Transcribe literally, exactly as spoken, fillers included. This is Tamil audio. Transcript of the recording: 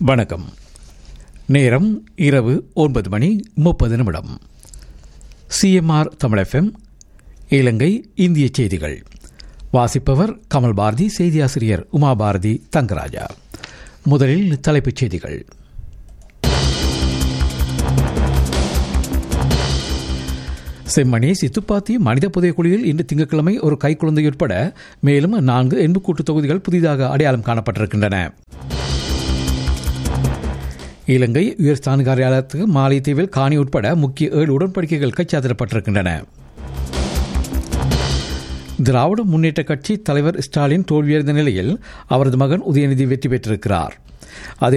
வணக்கம். நேரம் இரவு ஒன்பது மணி முப்பது நிமிடம். சிஎம்ஆர் தமிழ் எஃப்எம், இலங்கை இந்திய செய்திகள். வாசிப்பவர் கமல் பாரதி. செய்தியாசிரியர் உமா பாரதி தங்கராஜா. முதலில் தலைப்புச் செய்திகள். செம்மணி சித்துப்பாத்தி மனித புதைக்குழியில் இன்று திங்கட்கிழமை ஒரு கைக்குழந்தை உட்பட மேலும் நான்கு எண்புக்கூட்டு தொகுதிகள் புதிதாக அடையாளம் காணப்பட்டிருக்கின்றன. இலங்கை உயர்ஸ்தான காரியாலயத்துக்கு மாலைத்தீவில் காணி உட்பட முக்கிய ஏழு உடன்படிக்கைகள் கைச்சாத்திடப்பட்டிருக்கின்றன. திராவிட முன்னேற்ற கட்சி தலைவர் ஸ்டாலின் தோல்வியடைந்த நிலையில் அவரது மகன் உதயநிதி வெற்றி பெற்றிருக்கிறார். அதே